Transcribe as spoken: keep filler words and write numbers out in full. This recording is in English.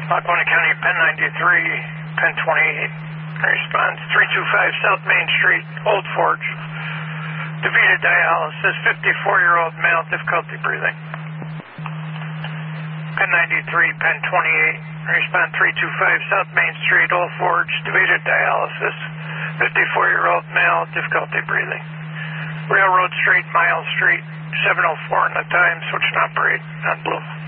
Lackawanna County, Pen ninety-three, Pen twenty-eight. Response, three two five South Main Street, Old Forge. Defeated dialysis, fifty-four-year-old male, difficulty breathing. Pen ninety-three, Pen twenty-eight. Response, three two five South Main Street, Old Forge. Defeated dialysis, fifty-four-year-old male, difficulty breathing. Railroad Street, Miles Street, seven oh four in the time, switch to operate on blue.